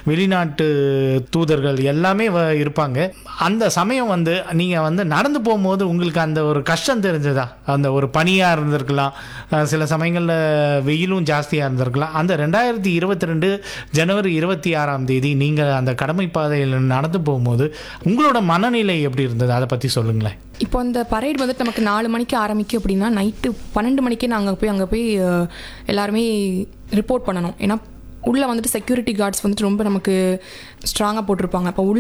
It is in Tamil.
வெளிநாட்டு தூதர்கள் எல்லாமே இருப்பாங்க. அந்த சமயம் நீங்கள் நடந்து போகும்போது உங்களுக்கு அந்த ஒரு கஷ்டம் தெரிஞ்சதா? அந்த ஒரு பனியாக இருந்திருக்கலாம், சில சமயங்களில் வெயிலும் ஜாஸ்தியாக இருந்திருக்கலாம். அந்த 2022 ஜனவரி 26 நீங்கள் அந்த கடமை பாதையில் நடந்து போகும்போது உங்களோட மனநிலை எப்படி இருந்தது? அதை பற்றி சொல்லுங்களேன். இப்போ அந்த பரேட் நமக்கு 4 மணிக்கு ஆரம்பிக்கும் அப்படின்னா நைட்டு 12 மணிக்கே நாங்கள் அங்கே போய் எல்லாருமே ரிப்போர்ட் பண்ணணும். ஏன்னா உள்ளே செக்யூரிட்டி கார்ட்ஸ் ரொம்ப நமக்கு ஸ்ட்ராங்காக போட்டிருப்பாங்க. அப்போ உள்ள